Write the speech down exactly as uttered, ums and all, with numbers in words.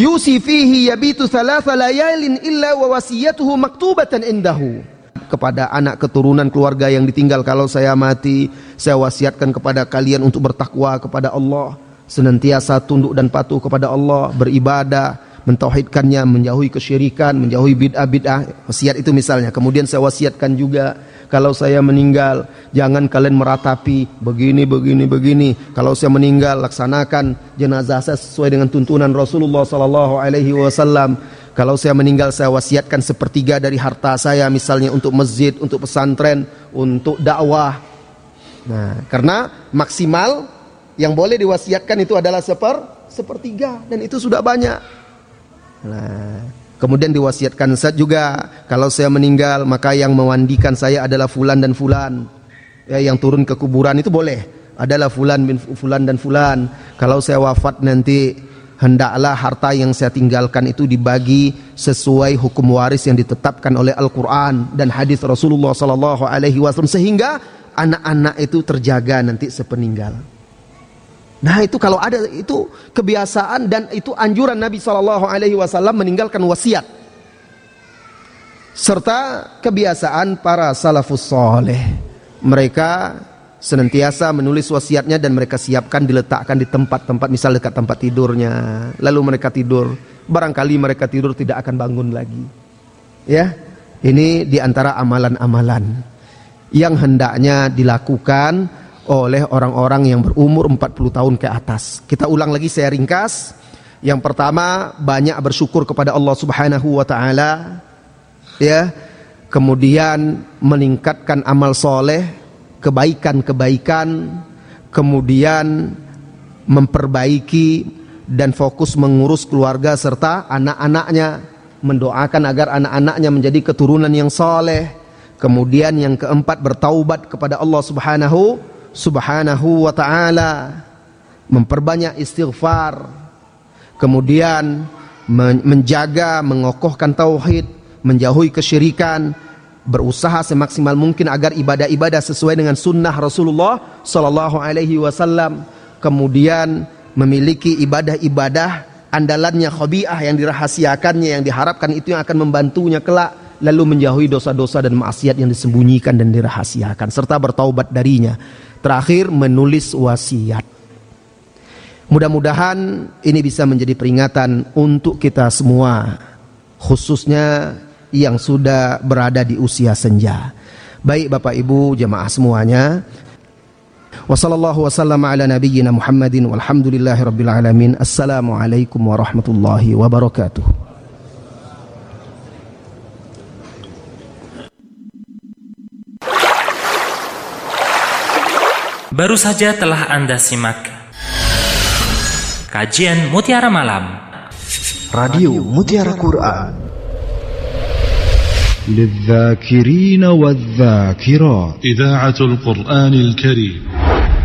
yusi fihi yabitu thalatha layalin illa wa wasiyatuhu maktubatan indahu. Kepada anak keturunan keluarga yang ditinggal, kalau saya mati, saya wasiatkan kepada kalian untuk bertakwa kepada Allah, senantiasa tunduk dan patuh kepada Allah, beribadah, mentauhidkannya, menjauhi kesyirikan, menjauhi bid'ah-bid'ah. Wasiat itu misalnya. Kemudian saya wasiatkan juga, kalau saya meninggal, jangan kalian meratapi begini, begini, begini. Kalau saya meninggal, laksanakan jenazah saya sesuai dengan tuntunan Rasulullah sallallahu alaihi wasallam. Kalau saya meninggal, saya wasiatkan sepertiga dari harta saya, misalnya untuk masjid, untuk pesantren, untuk dakwah. Nah, karena maksimal yang boleh diwasiatkan itu adalah seper, sepertiga, dan itu sudah banyak. Nah, kemudian diwasiatkan saat juga, kalau saya meninggal, maka yang memandikan saya adalah fulan dan fulan. Ya, yang turun ke kuburan itu boleh, adalah fulan bin fulan dan fulan. Kalau saya wafat nanti, hendaklah harta yang saya tinggalkan itu dibagi sesuai hukum waris yang ditetapkan oleh Al-Quran dan hadis Rasulullah sallallahu alaihi wasallam, sehingga anak-anak itu terjaga nanti sepeninggal. Nah, itu kalau ada, itu kebiasaan dan itu anjuran Nabi sallallahu alaihi wasallam meninggalkan wasiat, serta kebiasaan para salafus saleh. Mereka senantiasa menulis wasiatnya dan mereka siapkan, diletakkan di tempat-tempat, misal dekat tempat tidurnya. Lalu mereka tidur, barangkali mereka tidur tidak akan bangun lagi. Ya, ini diantara amalan-amalan yang hendaknya dilakukan oleh orang-orang yang berumur empat puluh tahun ke atas. Kita ulang lagi, saya ringkas. Yang pertama, banyak bersyukur kepada Allah Subhanahu wa taala. Ya. Kemudian meningkatkan amal soleh, kebaikan-kebaikan, kemudian memperbaiki dan fokus mengurus keluarga serta anak-anaknya, mendoakan agar anak-anaknya menjadi keturunan yang soleh. Kemudian yang keempat, bertaubat kepada Allah Subhanahu Subhanahu wa ta'ala, memperbanyak istighfar, kemudian menjaga, mengokohkan tauhid, menjauhi kesyirikan, berusaha semaksimal mungkin agar ibadah-ibadah sesuai dengan sunnah Rasulullah sallallahu alaihi wasallam, kemudian memiliki ibadah-ibadah andalannya, khabi'ah, yang dirahasiakannya, yang diharapkan itu yang akan membantunya kelak, lalu menjauhi dosa-dosa dan maksiat yang disembunyikan dan dirahasiakan, serta bertaubat darinya. Terakhir, menulis wasiat. Mudah-mudahan ini bisa menjadi peringatan untuk kita semua, khususnya yang sudah berada di usia senja. Baik Bapak Ibu jemaah semuanya, wa sallallahu wasallam ala nabiyyina Muhammadin walhamdulillahi rabbil alamin. Assalamualaikum warahmatullahi wabarakatuh. Baru saja telah Anda simak kajian Mutiara Malam Radio Mutiara Quran للذاكرين والذاكرات إذاعة القرآن الكريم.